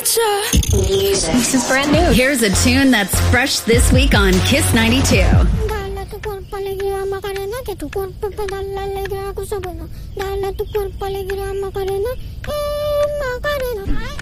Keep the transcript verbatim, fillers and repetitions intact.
Music. This is brand new. Here's a tune that's fresh this week on Kiss ninety-two. Dala tu cuerpo alegría Macarena, que tu cuerpo te da la alegría cosa buena. Dala tu cuerpo alegría Macarena, eh Macarena.